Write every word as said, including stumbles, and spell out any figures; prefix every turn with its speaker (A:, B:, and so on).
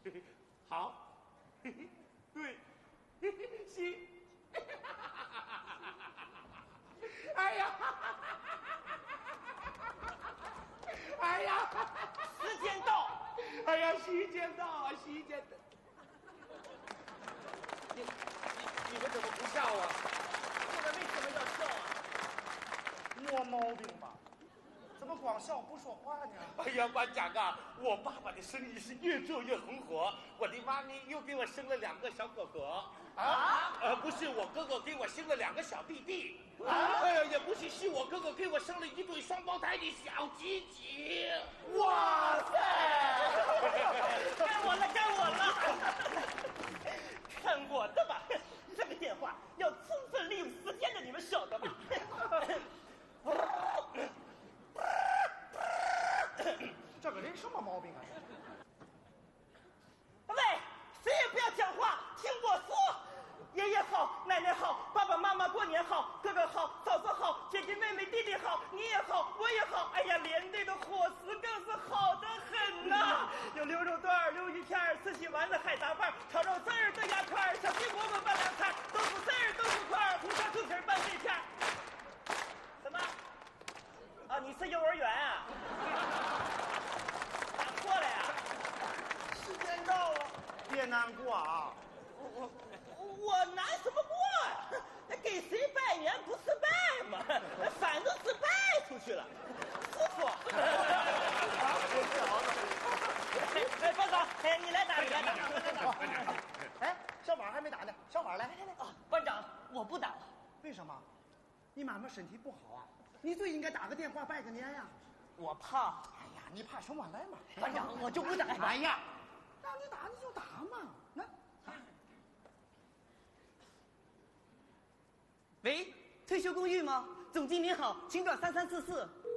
A: 好，对，行。哎呀，哎呀，
B: 时间到！
A: 哎呀，时间到，时间到。你你你们怎么不笑啊？
B: 我们为什么要笑啊？
C: 没毛病吧？怎么光笑不说话呢？
A: 哎呀，班长啊，我爸爸的生意是越做越红火，我的妈咪又给我生了两个小哥哥啊，呃，不是我哥哥给我生了两个小弟弟啊，哎呀，也不是是我哥哥给我生了一对双胞胎的小鸡鸡。
C: 哇塞！
B: 该我了，该我了！看我的吧，这个电话要充分利用时间的，你们晓得吧？
C: 这个人什么毛病啊？
B: 喂，谁也不要讲话，听我说。爷爷好，奶奶好，爸爸妈妈过年好，哥哥好，嫂子好，姐姐妹妹弟弟好，你也好，我也好。哎呀，连队的伙食更是好得很呐、有牛肉段、溜鱼片、四喜丸子、海杂饭、炒肉丝儿、炖鸭串、小鸡饽饽拌凉菜、豆腐丝儿、豆腐块、红烧猪蹄儿拌肺片。什么？啊，你是幼儿园啊？打错了呀？时间到了。
C: 别难过啊！
B: 我我难什么过呀？给谁拜年不是拜吗？反正是拜出去了。师傅，哎，班长，哎，你来打，你来打。
C: 哎，小马还没打呢，小马来来来。
B: 啊，班长，我不打了。
C: 为什么？你妈妈身体不好啊，你最应该打个电话拜个年呀。
B: 我怕。
C: 哎呀，你怕什么？来嘛，
B: 班长，我就不打。
C: 哎呀，让你打你就打嘛，那。
B: 喂，退休公寓吗？总经理好，请转三三四四。